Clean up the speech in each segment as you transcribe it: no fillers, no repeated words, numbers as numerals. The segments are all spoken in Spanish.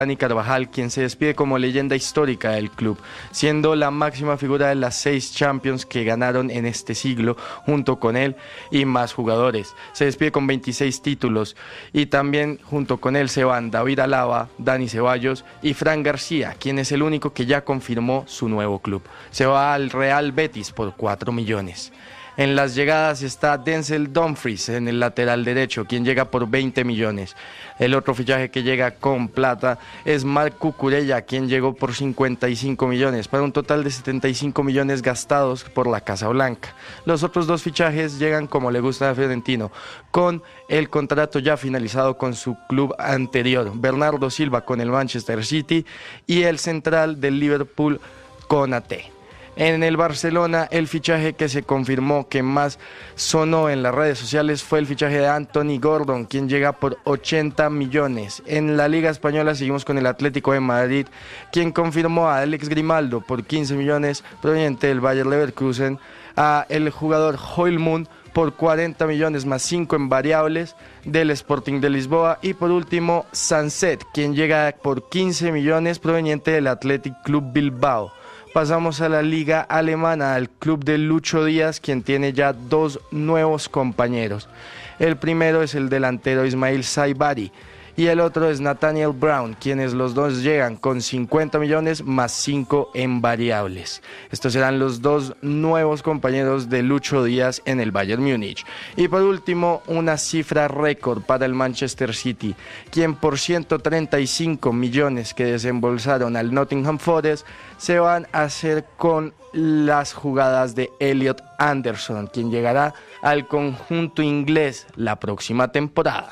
Dani Carvajal, quien se despide como leyenda histórica del club, siendo la máxima figura de las 6 Champions que ganaron en este siglo, junto con él y más jugadores. Se despide con 26 títulos y también junto con él se van David Alaba, Dani Ceballos y Fran García, quien es el único que ya confirmó su nuevo club. Se va al Real Betis por 4 millones. En las llegadas está Denzel Dumfries en el lateral derecho, quien llega por 20 millones. El otro fichaje que llega con plata es Marc Cucurella, quien llegó por 55 millones, para un total de 75 millones gastados por la Casa Blanca. Los otros 2 fichajes llegan como le gusta a Fiorentino, con el contrato ya finalizado con su club anterior, Bernardo Silva con el Manchester City y el central del Liverpool, Konaté. En el Barcelona, el fichaje que se confirmó que más sonó en las redes sociales fue el fichaje de Anthony Gordon, quien llega por 80 millones. En la Liga Española seguimos con el Atlético de Madrid, quien confirmó a Alex Grimaldo por 15 millones proveniente del Bayer Leverkusen, a el jugador Højlund por 40 millones más 5 en variables del Sporting de Lisboa, y por último Sanset, quien llega por 15 millones proveniente del Athletic Club Bilbao. Pasamos a la liga alemana, al club de Lucho Díaz, quien tiene ya 2 nuevos compañeros. El primero es el delantero Ismail Saibari y el otro es Nathaniel Brown, quienes los dos llegan con 50 millones más 5 en variables. Estos serán los 2 nuevos compañeros de Lucho Díaz en el Bayern Múnich. Y por último, una cifra récord para el Manchester City, quien por 135 millones que desembolsaron al Nottingham Forest se van a hacer con las jugadas de Elliot Anderson, quien llegará al conjunto inglés la próxima temporada.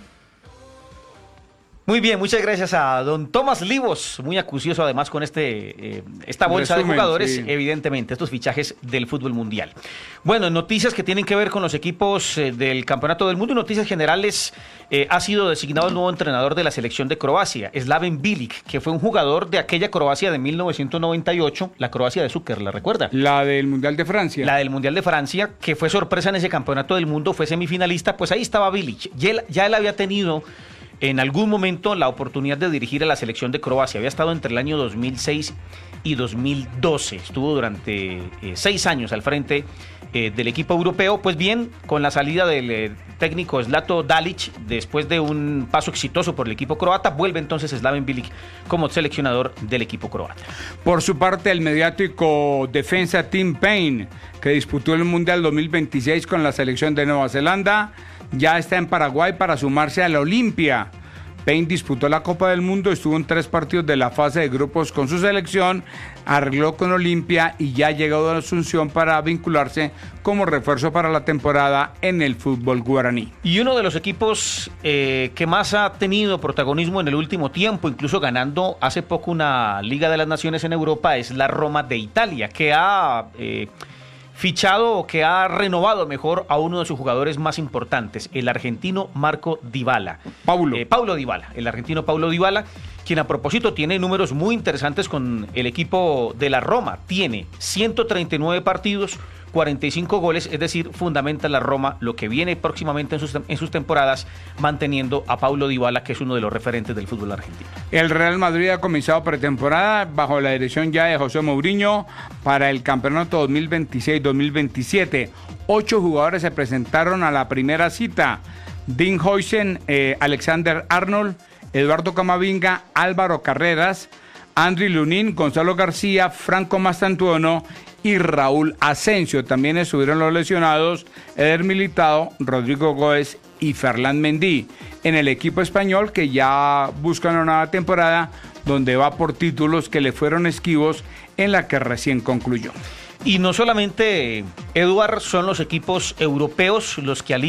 Muy bien, muchas gracias a don Tomás Livos, muy acucioso además con esta bolsa de jugadores, sí. Evidentemente, estos fichajes del fútbol mundial. Bueno, noticias que tienen que ver con los equipos del Campeonato del Mundo y noticias generales. Ha sido designado el nuevo entrenador de la selección de Croacia, Slaven Bilic, que fue un jugador de aquella Croacia de 1998, la Croacia de Zucker, ¿la recuerda? La del Mundial de Francia. La del Mundial de Francia, que fue sorpresa en ese Campeonato del Mundo, fue semifinalista, pues ahí estaba Bilic. Ya él había tenido en algún momento la oportunidad de dirigir a la selección de Croacia. Había estado entre el año 2006 y 2012. Estuvo durante 6 años al frente del equipo europeo. Pues bien, con la salida del técnico Zlatko Dalic, después de un paso exitoso por el equipo croata, vuelve entonces Slaven Bilic como seleccionador del equipo croata. Por su parte, el mediático defensa Tim Payne, que disputó el Mundial 2026 con la selección de Nueva Zelanda, ya está en Paraguay para sumarse a la Olimpia. Payne disputó la Copa del Mundo, estuvo en 3 partidos de la fase de grupos con su selección, arregló con Olimpia y ya ha llegado a Asunción para vincularse como refuerzo para la temporada en el fútbol guaraní. Y uno de los equipos que más ha tenido protagonismo en el último tiempo, incluso ganando hace poco una Liga de las Naciones en Europa, es la Roma de Italia, que ha fichado o que ha renovado mejor a uno de sus jugadores más importantes, el argentino Marco Dybala. Paulo Dybala, el argentino Paulo Dybala, quien a propósito tiene números muy interesantes con el equipo de la Roma. Tiene 139 partidos, 45 goles, es decir, fundamenta la Roma lo que viene próximamente en sus temporadas, manteniendo a Paulo Dybala, que es uno de los referentes del fútbol argentino. El Real Madrid ha comenzado pretemporada bajo la dirección ya de José Mourinho para el campeonato 2026-2027. 8 jugadores se presentaron a la primera cita: Dean Huijsen, Alexander Arnold, Eduardo Camavinga, Álvaro Carreras, Andriy Lunin, Gonzalo García, Franco Mastantuono y Raúl Asensio. También estuvieron los lesionados Eder Militao, Rodrigo Goes y Ferland Mendy. En el equipo español, que ya busca una nueva temporada donde va por títulos que le fueron esquivos en la que recién concluyó. Y no solamente, Eduard, son los equipos europeos los que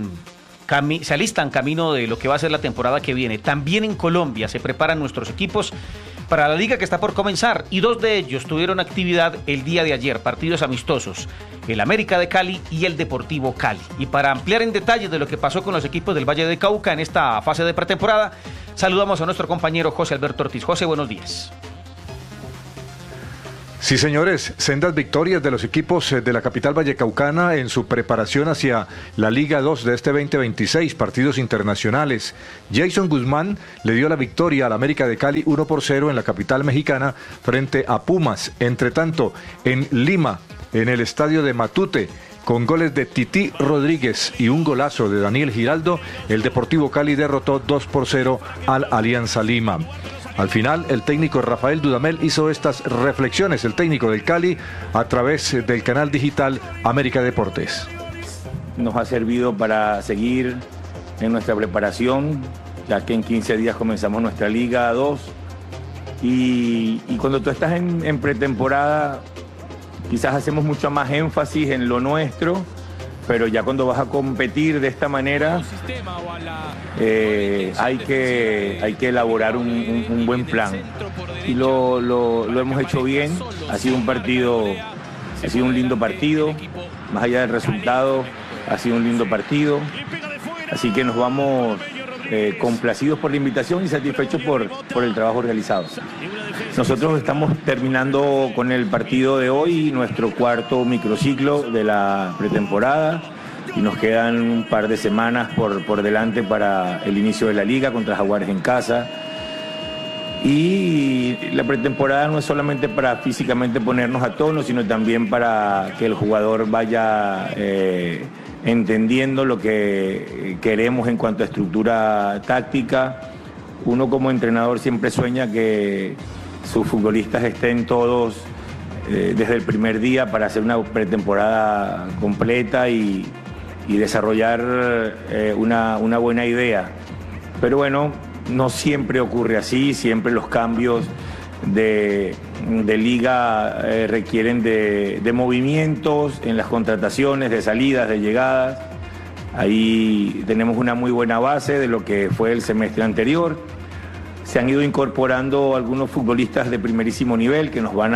se alistan camino de lo que va a ser la temporada que viene. También en Colombia se preparan nuestros equipos para la liga que está por comenzar, y 2 de ellos tuvieron actividad el día de ayer, partidos amistosos, el América de Cali y el Deportivo Cali. Y para ampliar en detalle de lo que pasó con los equipos del Valle de Cauca en esta fase de pretemporada, saludamos a nuestro compañero José Alberto Ortiz. José, buenos días. Sí, señores, sendas victorias de los equipos de la capital vallecaucana en su preparación hacia la Liga 2 de este 2026, partidos internacionales. Jason Guzmán le dio la victoria al América de Cali 1-0 en la capital mexicana frente a Pumas. Entre tanto, en Lima, en el estadio de Matute, con goles de Tití Rodríguez y un golazo de Daniel Giraldo, el Deportivo Cali derrotó 2-0 al Alianza Lima. Al final, el técnico Rafael Dudamel hizo estas reflexiones, el técnico del Cali, a través del canal digital América Deportes. Nos ha servido para seguir en nuestra preparación, ya que en 15 días comenzamos nuestra Liga 2. Y cuando tú estás en pretemporada, quizás hacemos mucho más énfasis en lo nuestro, pero ya cuando vas a competir de esta manera, hay que elaborar un buen plan. Y lo hemos hecho bien. Ha sido un lindo partido. Más allá del resultado, ha sido un lindo partido. Así que nos vamos complacidos por la invitación y satisfechos por el trabajo realizado. Nosotros estamos terminando con el partido de hoy, nuestro cuarto microciclo de la pretemporada, y nos quedan un par de semanas por delante para el inicio de la liga contra Jaguares en casa. Y la pretemporada no es solamente para físicamente ponernos a tono, sino también para que el jugador vaya entendiendo lo que queremos en cuanto a estructura táctica. Uno como entrenador siempre sueña que sus futbolistas estén todos desde el primer día para hacer una pretemporada completa y desarrollar una buena idea. Pero bueno, no siempre ocurre así, siempre los cambios de liga requieren de movimientos en las contrataciones, de salidas, de llegadas. Ahí tenemos una muy buena base de lo que fue el semestre anterior. Se han ido incorporando algunos futbolistas de primerísimo nivel que nos van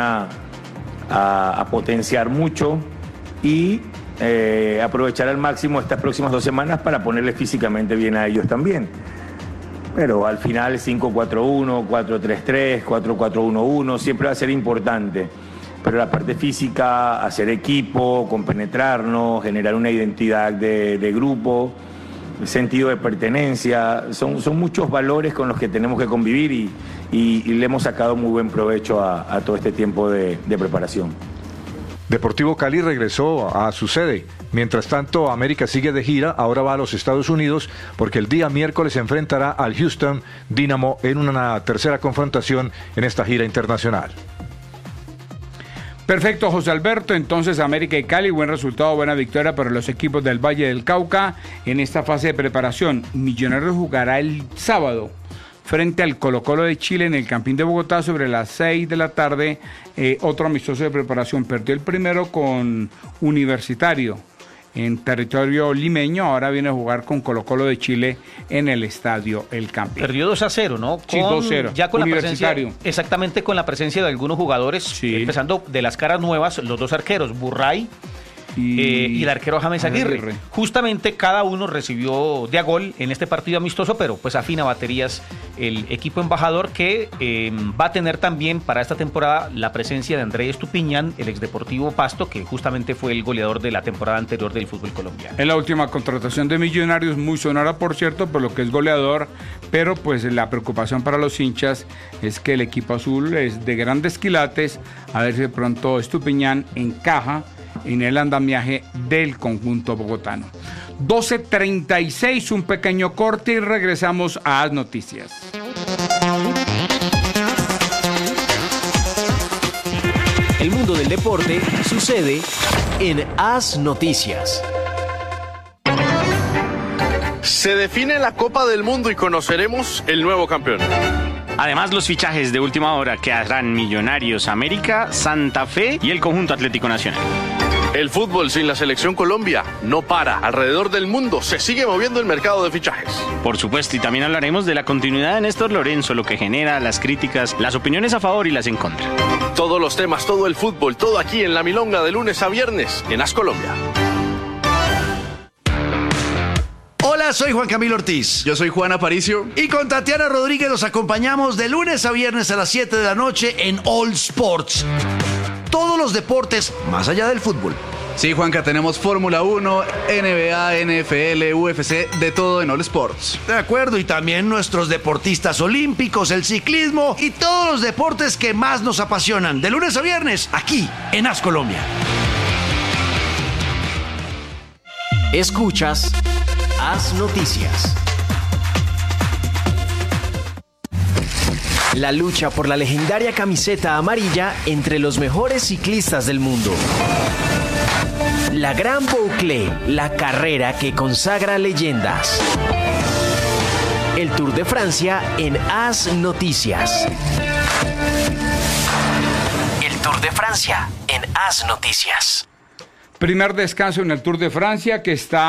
a potenciar mucho y aprovechar al máximo estas próximas 2 semanas para ponerles físicamente bien a ellos también. Pero al final 5-4-1, 4-3-3, 4-4-1-1 siempre va a ser importante. Pero la parte física, hacer equipo, compenetrarnos, generar una identidad de grupo, sentido de pertenencia, son muchos valores con los que tenemos que convivir y le hemos sacado muy buen provecho a todo este tiempo de preparación. Deportivo Cali regresó a su sede. Mientras tanto, América sigue de gira, ahora va a los Estados Unidos porque el día miércoles se enfrentará al Houston Dynamo en una tercera confrontación en esta gira internacional. Perfecto, José Alberto. Entonces, América y Cali, buen resultado, buena victoria para los equipos del Valle del Cauca en esta fase de preparación. Millonarios jugará el sábado frente al Colo-Colo de Chile en el Campín de Bogotá sobre las 6 de la tarde. Otro amistoso de preparación. Perdió el primero con Universitario en territorio limeño, ahora viene a jugar con Colo-Colo de Chile en el estadio El Campín. Perdió 2-0, ¿no? Sí, 2-0. Ya con Universitario. la presencia, exactamente con la presencia de algunos jugadores, sí. Empezando de las caras nuevas, los 2 arqueros, Burray y el arquero James Aguirre. Justamente cada uno recibió de a gol en este partido amistoso, pero pues afina baterías el equipo embajador que va a tener también para esta temporada la presencia de Andrés Estupiñán, el exdeportivo Pasto, que justamente fue el goleador de la temporada anterior del fútbol colombiano. En la última contratación de Millonarios, muy sonora por cierto, por lo que es goleador, pero pues la preocupación para los hinchas es que el equipo azul es de grandes quilates, a ver si de pronto Estupiñán encaja en el andamiaje del conjunto bogotano. 12:36, un pequeño corte y regresamos a las noticias. El mundo del deporte sucede en As Noticias. Se define la Copa del Mundo y conoceremos el nuevo campeón. Además, los fichajes de última hora que harán Millonarios, América, Santa Fe y el conjunto Atlético Nacional. El fútbol sin la selección Colombia no para. Alrededor del mundo se sigue moviendo el mercado de fichajes. Por supuesto, y también hablaremos de la continuidad de Néstor Lorenzo, lo que genera las críticas, las opiniones a favor y las en contra. Todos los temas, todo el fútbol, todo aquí en La Milonga de lunes a viernes en As Colombia. Hola, soy Juan Camilo Ortiz. Yo soy Juan Aparicio. Y con Tatiana Rodríguez los acompañamos de lunes a viernes a las 7 de la noche en All Sports. todos los deportes más allá del fútbol. Sí, Juanca, tenemos Fórmula 1, NBA, NFL, UFC, de todo en All Sports. De acuerdo, y también nuestros deportistas olímpicos, el ciclismo y todos los deportes que más nos apasionan, de lunes a viernes, aquí en AS Colombia. Escuchas AS Noticias. La lucha por la legendaria camiseta amarilla entre los mejores ciclistas del mundo. La Gran Boucle, la carrera que consagra leyendas. El Tour de Francia en AS Noticias. El Tour de Francia en AS Noticias. Primer descanso en el Tour de Francia que se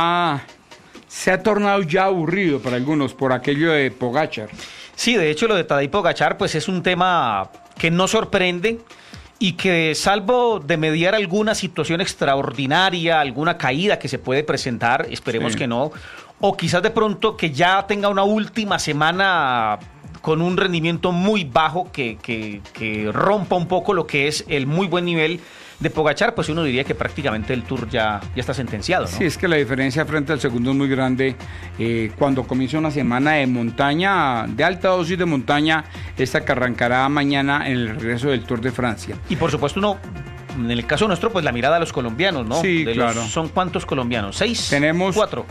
ha tornado ya aburrido para algunos por aquello de Pogačar. Sí, de hecho lo de Tadej Pogačar pues es un tema que no sorprende y que, salvo de mediar alguna situación extraordinaria, alguna caída que se puede presentar, esperemos que no, o quizás de pronto que ya tenga una última semana con un rendimiento muy bajo que rompa un poco lo que es el muy buen nivel de Pogačar, pues uno diría que prácticamente el Tour ya está sentenciado, ¿no? Sí, es que la diferencia frente al segundo es muy grande. Cuando comienza una semana de montaña, de alta dosis de montaña, esta que arrancará mañana en el regreso del Tour de Francia. Y por supuesto uno, en el caso nuestro, pues la mirada a los colombianos, ¿no? Sí, claro. ¿Son cuántos colombianos? ¿6? Tenemos 4.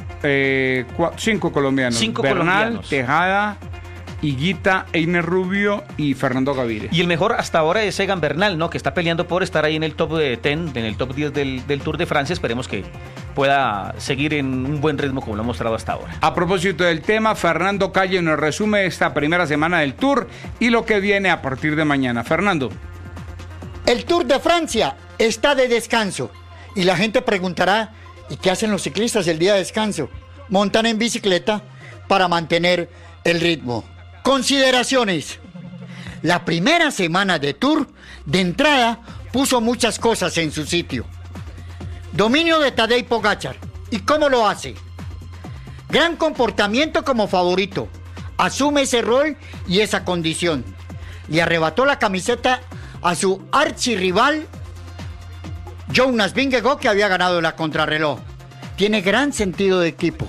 5 colombianos. 5 Bernal, colombianos. Tejada, Higuita, Einer Rubio y Fernando Gaviria. Y el mejor hasta ahora es Egan Bernal, ¿no? Que está peleando por estar ahí en el top 10, en el top 10 del Tour de Francia. Esperemos que pueda seguir en un buen ritmo como lo ha mostrado hasta ahora. A propósito del tema, Fernando Calle nos resume esta primera semana del Tour y lo que viene a partir de mañana. Fernando. El Tour de Francia está de descanso y la gente preguntará, ¿y qué hacen los ciclistas el día de descanso? Montan en bicicleta para mantener el ritmo. Consideraciones. La primera semana de Tour, de entrada, puso muchas cosas en su sitio. Dominio de Tadej Pogačar. ¿Y cómo lo hace? Gran comportamiento como favorito. Asume ese rol y esa condición. Le arrebató la camiseta a su archirrival Jonas Vingegaard, que había ganado la contrarreloj. Tiene gran sentido de equipo.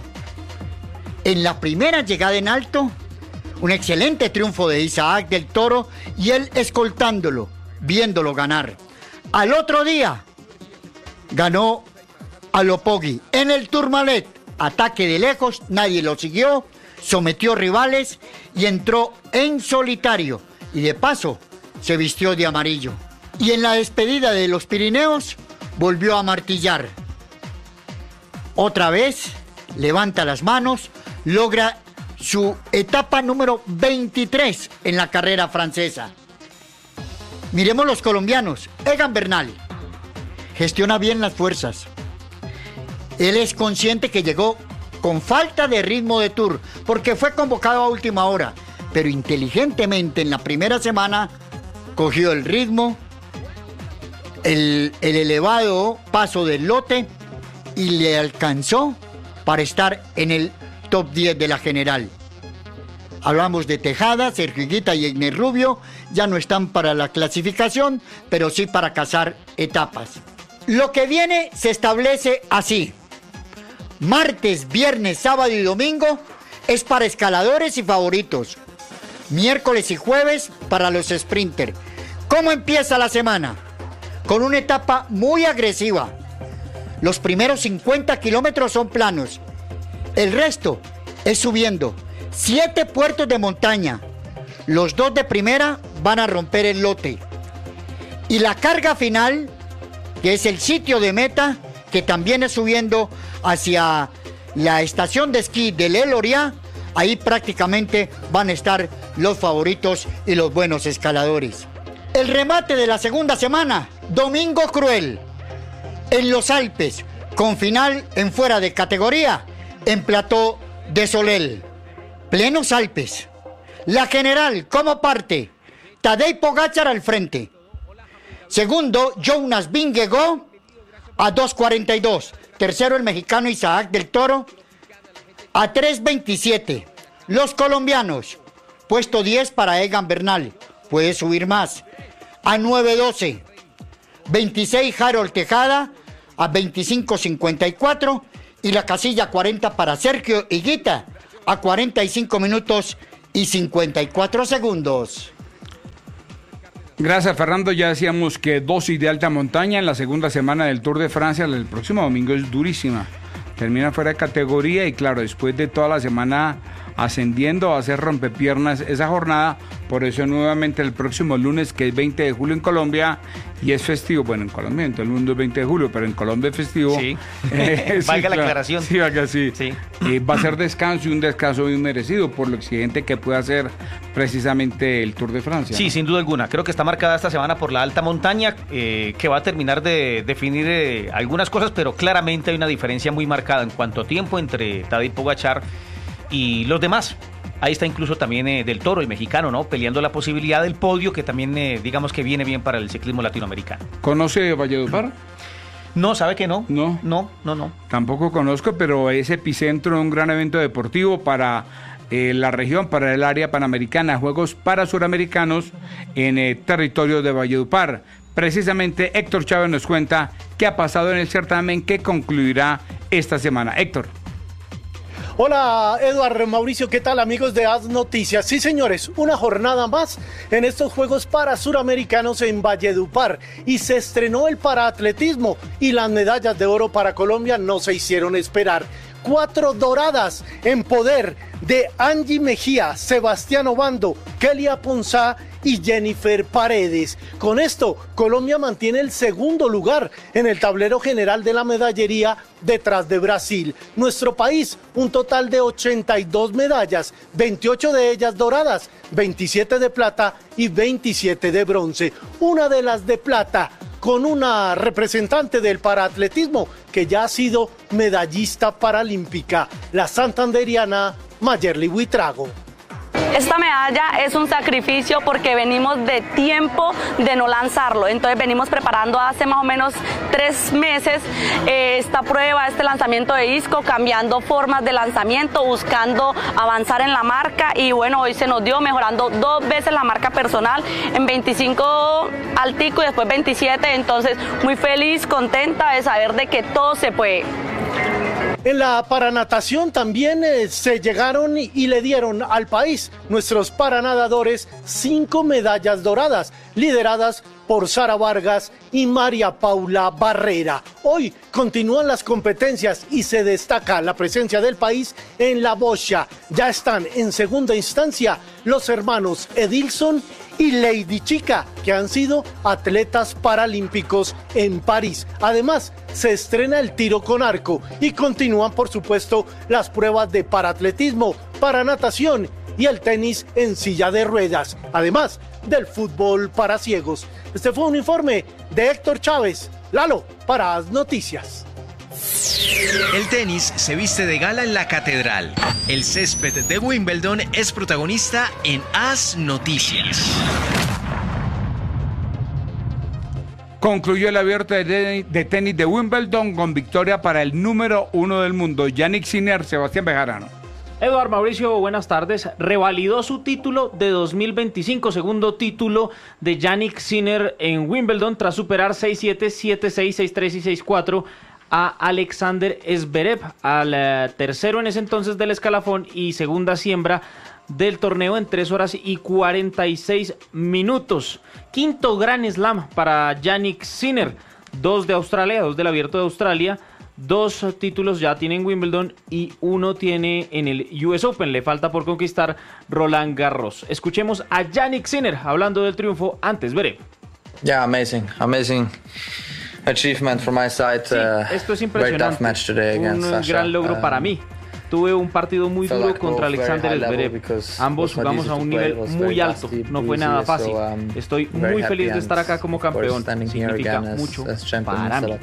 En la primera llegada en alto, un excelente triunfo de Isaac del Toro y él escoltándolo, viéndolo ganar. Al otro día, ganó a Lopogui. En el Tourmalet, ataque de lejos, nadie lo siguió, sometió rivales y entró en solitario. Y de paso, se vistió de amarillo. Y en la despedida de los Pirineos, volvió a martillar. Otra vez, levanta las manos, logra su etapa número 23 en la carrera francesa. Miremos los colombianos. Egan Bernal gestiona bien las fuerzas. Él es consciente que llegó con falta de ritmo de Tour porque fue convocado a última hora, pero inteligentemente en la primera semana cogió el ritmo, el elevado paso del lote y le alcanzó para estar en el top 10 de la general. Hablamos de Tejada, Sergio Higuita y Einer Rubio, ya no están para la clasificación, pero sí para cazar etapas. Lo que viene se establece así. Martes, viernes, sábado y domingo es para escaladores y favoritos. Miércoles y jueves para los sprinters. ¿Cómo empieza la semana? Con una etapa muy agresiva. Los primeros 50 kilómetros son planos. El resto es subiendo. 7 puertos de montaña. Los 2 de primera van a romper el lote. Y la carga final, que es el sitio de meta, que también es subiendo hacia la estación de esquí de El Oriá, ahí prácticamente van a estar los favoritos y los buenos escaladores. El remate de la segunda semana, Domingo Cruel, en los Alpes, con final en fuera de categoría, en Plateau de Solel. Plenos Alpes. La general, como parte, Tadej Pogačar al frente. Segundo, Jonas Vingegaard a 2.42. Tercero, el mexicano Isaac del Toro a 3.27. Los colombianos, puesto 10 para Egan Bernal. Puede subir más. A 9.12. 26 Harold Tejada a 25.54 y la casilla 40 para Sergio Higuita a 45 minutos y 54 segundos. Gracias, Fernando. Ya decíamos que dosis de alta montaña en la segunda semana del Tour de Francia el próximo domingo es durísima. Termina fuera de categoría y claro, después de toda la semana ascendiendo va a ser rompepiernas esa jornada. Por eso nuevamente el próximo lunes, que es 20 de julio en Colombia y es festivo. Bueno, en Colombia en todo el mundo es 20 de julio, pero en Colombia es festivo. Sí, sí, valga la claro. aclaración. Sí, valga así. Sí. Va a ser descanso y un descanso bien merecido por lo exigente que puede hacer precisamente el Tour de Francia. Sí, ¿no? Sin duda alguna. Creo que está marcada esta semana por la alta montaña, que va a terminar de definir algunas cosas, pero claramente hay una diferencia muy marcada en cuanto a tiempo entre Tadej Pogačar y los demás. Ahí está incluso también Del Toro, el mexicano, ¿no? Peleando la posibilidad del podio, que también digamos que viene bien para el ciclismo latinoamericano. ¿Conoce Valledupar? No, ¿sabe que no? No. No. Tampoco conozco, pero es epicentro de un gran evento deportivo para la región, para el área panamericana, Juegos para Suramericanos en territorio de Valledupar. Precisamente Héctor Chávez nos cuenta qué ha pasado en el certamen que concluirá esta semana. Héctor. Hola, Eduardo, Mauricio, ¿qué tal, amigos de Haz Noticias? Sí, señores, una jornada más en estos Juegos para Suramericanos en Valledupar y se estrenó el paraatletismo y las medallas de oro para Colombia no se hicieron esperar. 4 doradas en poder de Angie Mejía, Sebastián Obando, Kelia Ponzá y Jennifer Paredes. Con esto, Colombia mantiene el segundo lugar en el tablero general de la medallería detrás de Brasil. Nuestro país, un total de 82 medallas, 28 de ellas doradas, 27 de plata y 27 de bronce. Una de las de plata con una representante del paraatletismo que ya ha sido medallista paralímpica, la santanderiana Mayerly Buitrago. Esta medalla es un sacrificio porque venimos de tiempo de no lanzarlo, entonces venimos preparando hace más o menos 3 meses esta prueba, este lanzamiento de disco, cambiando formas de lanzamiento, buscando avanzar en la marca y bueno, hoy se nos dio mejorando 2 veces la marca personal, en 25 altico y después 27, entonces muy feliz, contenta de saber de que todo se puede. En la paranatación también se llegaron y le dieron al país nuestros paranadadores 5 medallas doradas, lideradas por Sara Vargas y María Paula Barrera. Hoy continúan las competencias y se destaca la presencia del país en la bocha. Ya están en segunda instancia los hermanos Edilson y Lady Chica, que han sido atletas paralímpicos en París. Además, se estrena el tiro con arco y continúan, por supuesto, las pruebas de paraatletismo, paranatación y el tenis en silla de ruedas, además del fútbol para ciegos. Este fue un informe de Héctor Chávez. Lalo, para Haz Noticias. El tenis se viste de gala en la catedral. El césped de Wimbledon es protagonista en Haz Noticias. Concluyó el abierto de tenis de Wimbledon con victoria para el número 1 del mundo, Jannik Sinner. Sebastián Bejarano. Eduardo Mauricio, buenas tardes. Revalidó su título de 2025, segundo título de Jannik Sinner en Wimbledon tras superar 6-7, 7-6, 6-3 y 6-4 a Alexander Zverev, al tercero en ese entonces del escalafón y segunda siembra del torneo en 3 horas y 46 minutos. Quinto Grand Slam para Jannik Sinner, 2 de Australia, 2 del Abierto de Australia. 2 títulos ya tiene en Wimbledon y 1 tiene en el US Open. Le falta por conquistar Roland Garros. Escuchemos a Jannik Sinner hablando del triunfo ante Zverev. Yeah, amazing achievement from my side. Sí, esto es impresionante. Un gran logro para mí. Tuve un partido muy duro contra Alexander Zverev. Ambos jugamos a un nivel muy alto. No fue nada fácil. Estoy muy feliz de estar acá como campeón. Significa mucho para mí.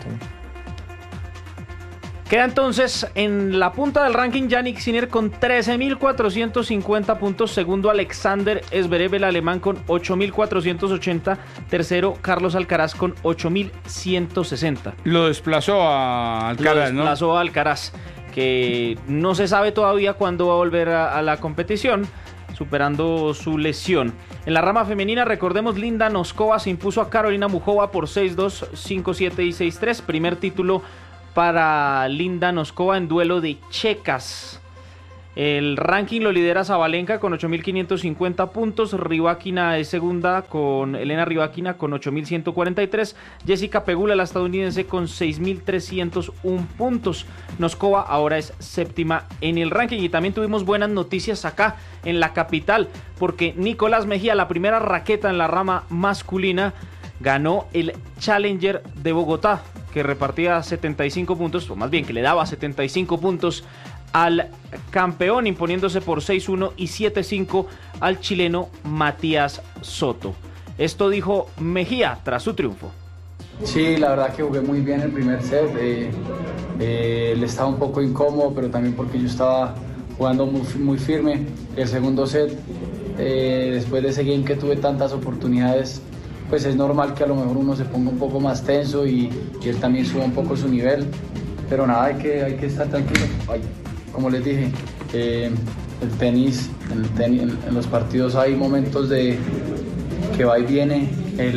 Queda entonces en la punta del ranking Jannik Sinner con 13.450 puntos, segundo Alexander Zverev, el alemán, con 8.480, tercero Carlos Alcaraz con 8.160. Lo desplazó a Alcaraz, ¿no? Lo desplazó a Alcaraz, que no se sabe todavía cuándo va a volver a la competición. superando su lesión. En la rama femenina, recordemos, Linda Noskova se impuso a Karolina Muchova por 6-2, 5-7 y 6-3. Primer título para Linda Noskova en duelo de checas. El ranking lo lidera Sabalenka con 8.550 puntos. Rybakina es segunda con Elena Rybakina con 8.143. Jessica Pegula, la estadounidense, con 6.301 puntos. Noskova ahora es séptima en el ranking. Y también tuvimos buenas noticias acá en la capital, porque Nicolás Mejía, la primera raqueta en la rama masculina, ganó el Challenger de Bogotá, que repartía 75 puntos, o más bien que le daba 75 puntos al campeón, imponiéndose por 6-1 y 7-5 al chileno Matías Soto. Esto dijo Mejía tras su triunfo. Sí, la verdad que jugué muy bien el primer set. Le estaba un poco incómodo, pero también porque yo estaba jugando muy firme. El segundo set, después de ese game que tuve tantas oportunidades, pues es normal que a lo mejor uno se ponga un poco más tenso y él también suba un poco su nivel. Pero nada, hay que estar tranquilo. Como les dije, el tenis, en los partidos hay momentos de que va y viene.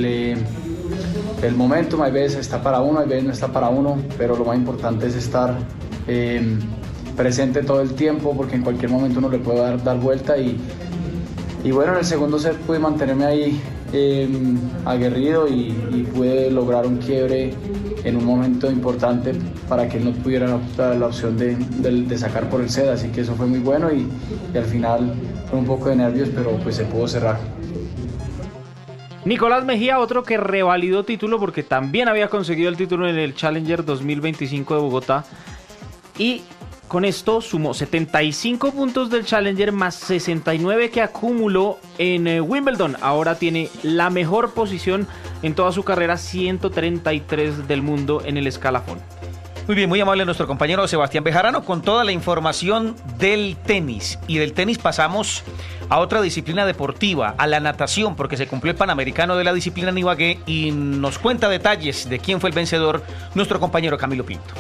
El momentum, hay veces está para uno, hay veces no está para uno, pero lo más importante es estar presente todo el tiempo, porque en cualquier momento uno le puede dar vuelta. Y bueno, en el segundo set pude mantenerme ahí aguerrido y pude lograr un quiebre en un momento importante para que él no tuviera la opción de sacar por el set, así que eso fue muy bueno y al final fue un poco de nervios, pero pues se pudo cerrar. Nicolás Mejía, otro que revalidó título porque también había conseguido el título en el Challenger 2025 de Bogotá, y con esto sumó 75 puntos del Challenger más 69 que acumuló en Wimbledon. Ahora tiene la mejor posición en toda su carrera, 133 del mundo en el escalafón. Muy bien, muy amable nuestro compañero Sebastián Bejarano con toda la información del tenis. Y del tenis pasamos a otra disciplina deportiva, a la natación, porque se cumplió el Panamericano de la disciplina en Ibagué y nos cuenta detalles de quién fue el vencedor, nuestro compañero Camilo Pinto.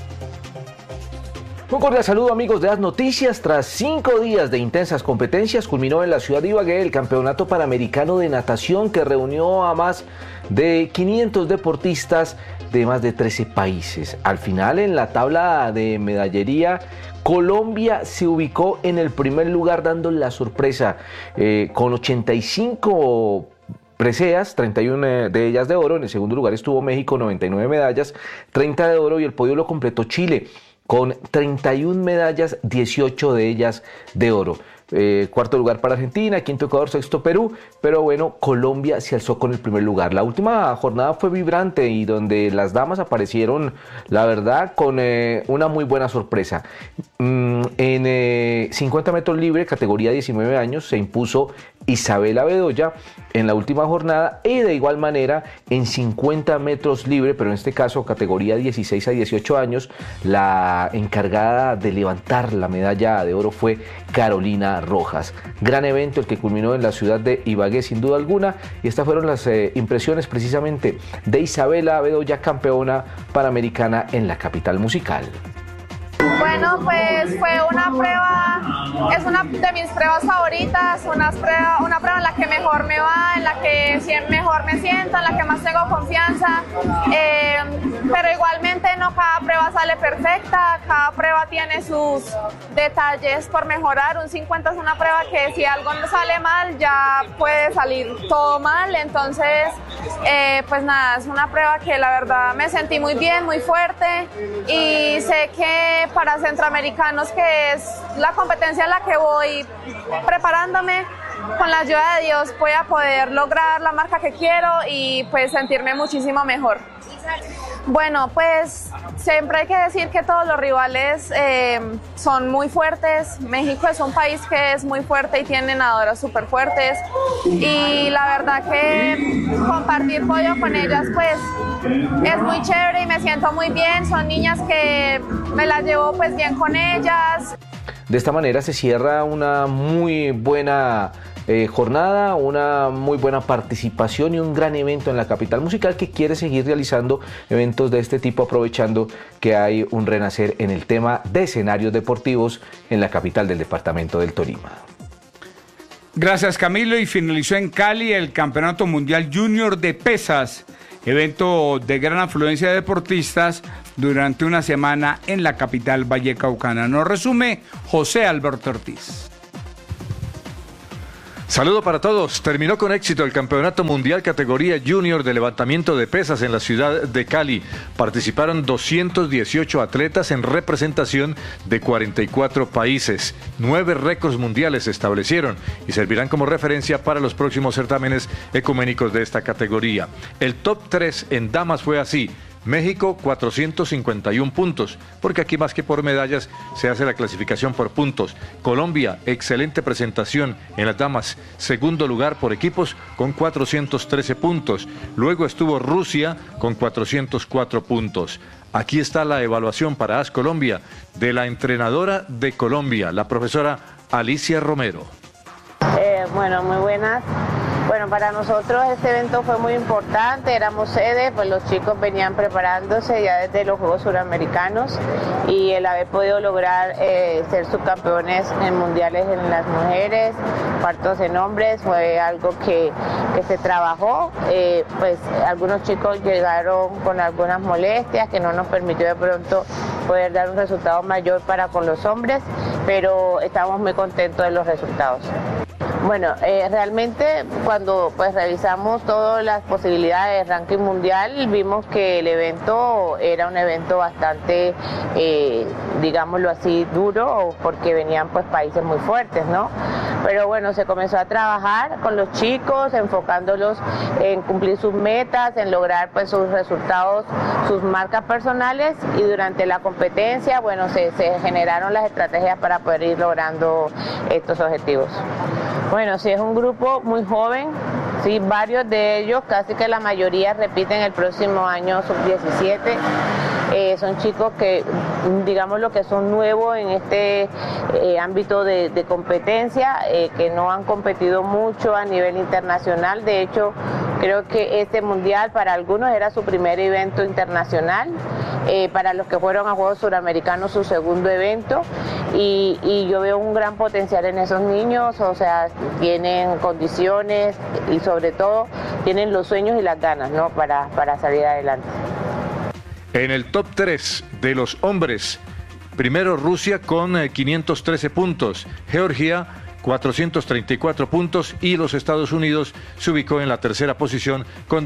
Un cordial saludo, amigos de Haz Noticias. Tras 5 días de intensas competencias, culminó en la ciudad de Ibagué el Campeonato Panamericano de Natación, que reunió a más de 500 deportistas de más de 13 países. Al final, en la tabla de medallería, Colombia se ubicó en el primer lugar, dando la sorpresa con 85 preseas, 31 de ellas de oro. En el segundo lugar estuvo México, 99 medallas, 30 de oro, y el podio lo completó Chile con 31 medallas, 18 de ellas de oro. Cuarto lugar para Argentina, quinto Ecuador, sexto Perú, pero bueno, Colombia se alzó con el primer lugar. La última jornada fue vibrante y donde las damas aparecieron, la verdad, con una muy buena sorpresa. En 50 metros libre, categoría 19 años, se impuso Isabela Bedoya en la última jornada, y de igual manera en 50 metros libre, pero en este caso categoría 16 a 18 años, la encargada de levantar la medalla de oro fue Carolina Rojas. Gran evento el que culminó en la ciudad de Ibagué, sin duda alguna, y estas fueron las impresiones precisamente de Isabela Bedoya, campeona panamericana en la capital musical. Bueno, pues fue una prueba, es una de mis pruebas favoritas, una prueba en la que mejor me va, en la que mejor me siento, en la que más tengo confianza, pero igualmente no cada prueba sale perfecta, cada prueba tiene sus detalles por mejorar. Un 50 es una prueba que si algo no sale mal ya puede salir todo mal, entonces pues nada, es una prueba que la verdad me sentí muy bien, muy fuerte, y sé que para centroamericanos, que es la competencia en la que voy preparándome, con la ayuda de Dios voy a poder lograr la marca que quiero y pues sentirme muchísimo mejor. Bueno, pues siempre hay que decir que todos los rivales son muy fuertes. México es un país que es muy fuerte y tiene nadadoras súper fuertes, y la verdad que compartir podio con ellas pues es muy chévere y me siento muy bien. Son niñas que me las llevo pues bien con ellas. De esta manera se cierra una muy buena jornada, una muy buena participación y un gran evento en la capital musical, que quiere seguir realizando eventos de este tipo, aprovechando que hay un renacer en el tema de escenarios deportivos en la capital del departamento del Tolima. Gracias, Camilo. Y finalizó en Cali el Campeonato Mundial Junior de Pesas, evento de gran afluencia de deportistas durante una semana en la capital vallecaucana. Nos resume José Alberto Ortiz. Saludo para todos. Terminó con éxito el Campeonato Mundial categoría Junior de levantamiento de pesas en la ciudad de Cali. Participaron 218 atletas en representación de 44 países. 9 récords mundiales se establecieron y servirán como referencia para los próximos certámenes ecuménicos de esta categoría. El top 3 en damas fue así. México 451 puntos, porque aquí más que por medallas se hace la clasificación por puntos. Colombia, excelente presentación en las damas, segundo lugar por equipos con 413 puntos. Luego estuvo Rusia con 404 puntos. Aquí está la evaluación para AS Colombia de la entrenadora de Colombia, la profesora Alicia Romero. Bueno, muy buenas. Bueno, para nosotros este evento fue muy importante, éramos sede, pues los chicos venían preparándose ya desde los Juegos Suramericanos y el haber podido lograr ser subcampeones en mundiales en las mujeres, cuartos en hombres, fue algo que se trabajó, pues algunos chicos llegaron con algunas molestias que no nos permitió de pronto poder dar un resultado mayor para con los hombres, pero estamos muy contentos de los resultados. Bueno, realmente cuando pues revisamos todas las posibilidades de ranking mundial, vimos que el evento era un evento bastante, digámoslo así, duro, porque venían pues países muy fuertes, ¿no? Pero bueno, se comenzó a trabajar con los chicos, enfocándolos en cumplir sus metas, en lograr pues sus resultados, sus marcas personales, y durante la competencia, bueno, se generaron las estrategias para poder ir logrando estos objetivos. Bueno, sí, es un grupo muy joven, sí, varios de ellos, casi que la mayoría repiten el próximo año sub-17. Son chicos que, digamos, lo que son nuevos en este ámbito de competencia, que no han competido mucho a nivel internacional. De hecho, creo que este mundial para algunos era su primer evento internacional, para los que fueron a Juegos Suramericanos su segundo evento, y yo veo un gran potencial en esos niños, o sea, tienen condiciones y sobre todo tienen los sueños y las ganas, ¿no?, para salir adelante. En el top 3 de los hombres, primero Rusia con 513 puntos, Georgia 434 puntos y los Estados Unidos se ubicó en la tercera posición con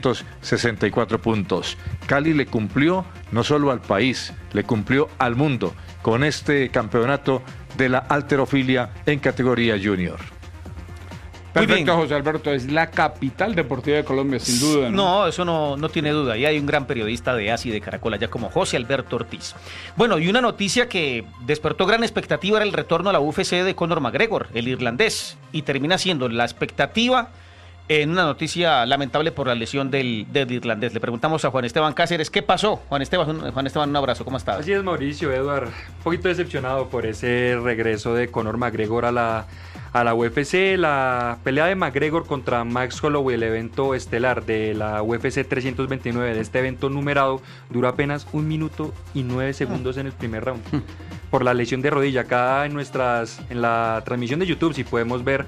264 puntos. Cali le cumplió no solo al país, le cumplió al mundo con este campeonato de la halterofilia en categoría junior. Perfecto, José Alberto, es la capital deportiva de Colombia, sin duda. No, eso no tiene duda. Y hay un gran periodista de ASI de Caracol allá como José Alberto Ortiz. Bueno, y una noticia que despertó gran expectativa era el retorno a la UFC de Conor McGregor, el irlandés. Y termina siendo la expectativa en una noticia lamentable por la lesión del irlandés. Le preguntamos a Juan Esteban Cáceres, ¿qué pasó? Juan Esteban, un abrazo, ¿cómo estás? Así es, Mauricio, Eduard, un poquito decepcionado por ese regreso de Conor McGregor a la UFC. La pelea de McGregor contra Max Holloway, el evento estelar de la UFC 329, de este evento numerado, duró apenas 1 minuto y 9 segundos en el primer round, por la lesión de rodilla. Acá en la transmisión de YouTube, si podemos ver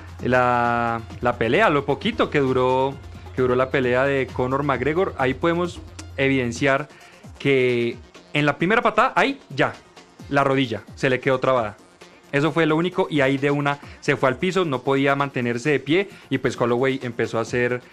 la pelea, lo poquito que duró la pelea de Conor McGregor, ahí podemos evidenciar que en la primera patada, ahí ya, la rodilla se le quedó trabada. Eso fue lo único, y ahí de una se fue al piso, no podía mantenerse de pie, y pues Holloway empezó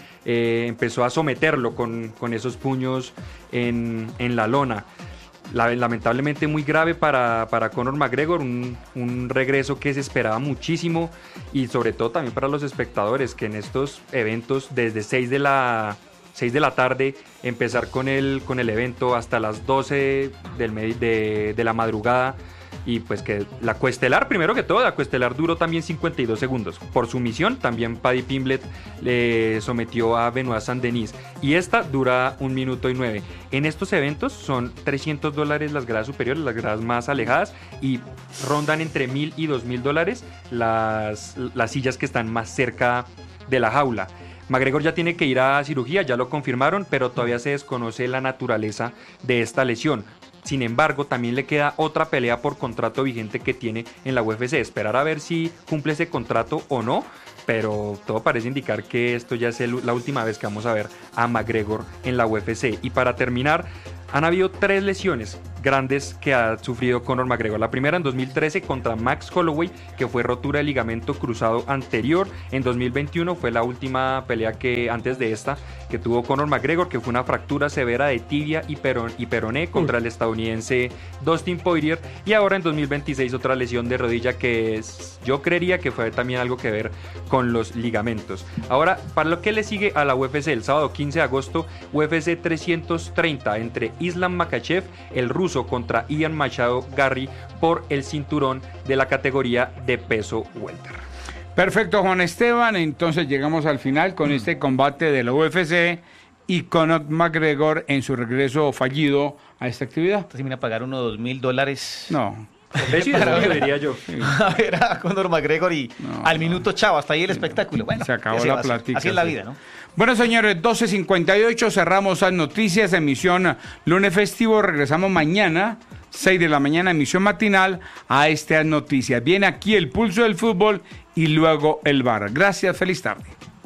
a someterlo con esos puños en la lona. Lamentablemente muy grave para Conor McGregor, un regreso que se esperaba muchísimo, y sobre todo también para los espectadores, que en estos eventos desde 6 de la tarde empezar con el evento hasta las 12 de la madrugada. Y pues que la coestelar, primero que todo, la coestelar duró también 52 segundos. Por sumisión, también Paddy Pimblett le sometió a Benoit Saint-Denis. Y esta dura 1 minuto y 9. En estos eventos son $300 las gradas superiores, las gradas más alejadas, y rondan entre $1,000 y $2,000 las sillas que están más cerca de la jaula. McGregor ya tiene que ir a cirugía, ya lo confirmaron, pero todavía se desconoce la naturaleza de esta lesión. Sin embargo, también le queda otra pelea por contrato vigente que tiene en la UFC. Esperar a ver si cumple ese contrato o no, pero todo parece indicar que esto ya es la última vez que vamos a ver a McGregor en la UFC. Y para terminar, han habido 3 lesiones grandes que ha sufrido Conor McGregor. La primera en 2013 contra Max Holloway, que fue rotura de ligamento cruzado anterior. En 2021 fue la última pelea que antes de esta que tuvo Conor McGregor, que fue una fractura severa de tibia y peroné contra el estadounidense Dustin Poirier. Y ahora en 2026 otra lesión de rodilla que yo creería que fue también algo que ver con los ligamentos. Ahora, para lo que le sigue a la UFC, el sábado 15 de agosto, UFC 330 entre Islam Makhachev, el ruso, contra Ian Machado Garry por el cinturón de la categoría de peso welter. Perfecto, Juan Esteban. Entonces llegamos al final con este combate de la UFC y Conor McGregor en su regreso fallido a esta actividad. Entonces viene a pagar unos $2,000. No. Diría yo. A ver a Conor McGregor y al minuto chao, hasta ahí el espectáculo. Bueno, se acabó la plática. Así es la vida, ¿no? Bueno, señores, 12:58, cerramos las noticias, emisión lunes festivo. Regresamos mañana, 6 de la mañana, emisión matinal a estas noticias. Viene aquí el pulso del fútbol y luego el VAR. Gracias, feliz tarde.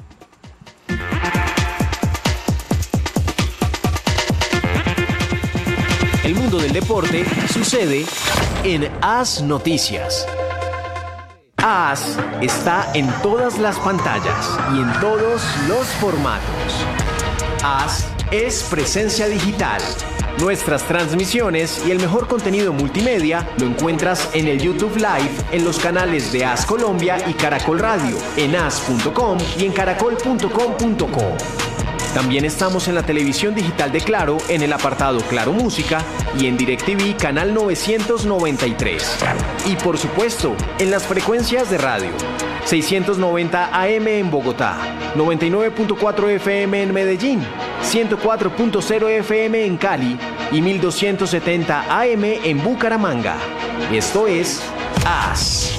El mundo del deporte sucede en AS Noticias. AS está en todas las pantallas y en todos los formatos. AS es presencia digital. Nuestras transmisiones y el mejor contenido multimedia lo encuentras en el YouTube Live, en los canales de AS Colombia y Caracol Radio, en as.com y en caracol.com.co. También estamos en la televisión digital de Claro, en el apartado Claro Música y en DirecTV canal 993. Y por supuesto, en las frecuencias de radio. 690 AM en Bogotá, 99.4 FM en Medellín, 104.0 FM en Cali y 1270 AM en Bucaramanga. Esto es AS.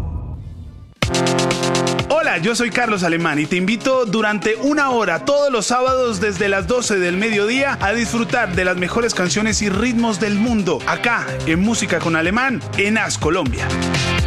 Hola, yo soy Carlos Alemán y te invito durante 1 hora todos los sábados desde las 12 del mediodía a disfrutar de las mejores canciones y ritmos del mundo, acá en Música con Alemán, en AS Colombia.